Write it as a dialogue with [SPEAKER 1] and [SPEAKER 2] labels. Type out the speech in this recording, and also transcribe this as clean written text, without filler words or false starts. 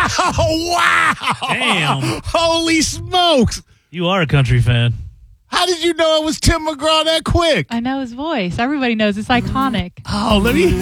[SPEAKER 1] Oh, wow.
[SPEAKER 2] Damn.
[SPEAKER 1] Holy smokes.
[SPEAKER 2] You are a country fan.
[SPEAKER 1] How did you know it was Tim McGraw that quick?
[SPEAKER 3] I know his voice. Everybody knows it's iconic.
[SPEAKER 1] Oh, let me